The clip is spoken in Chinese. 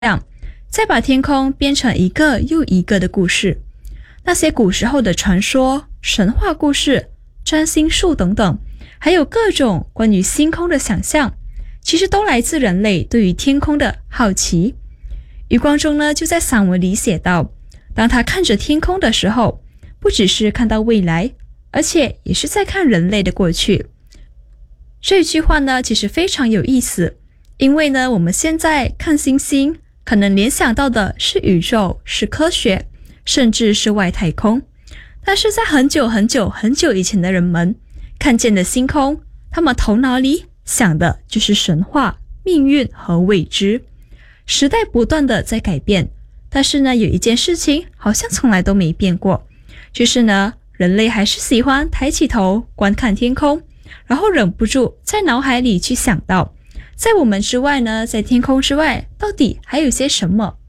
样，再把天空编成一个又一个的故事。那些古时候的传说、神话故事、占星术等等，还有各种关于星空的想象，其实都来自人类对于天空的好奇。余光中呢，就在散文里写道，当他看着天空的时候，不只是看到未来，而且也是在看人类的过去。这句话呢，其实非常有意思，因为呢，我们现在看星星，可能联想到的是宇宙，是科学，甚至是外太空。但是在很久很久很久以前的人们看见的星空，他们头脑里想的就是神话、命运和未知。时代不断的在改变，但是呢，有一件事情好像从来都没变过，就是呢，人类还是喜欢抬起头观看天空，然后忍不住在脑海里去想到，在我们之外呢，在天空之外，到底还有些什么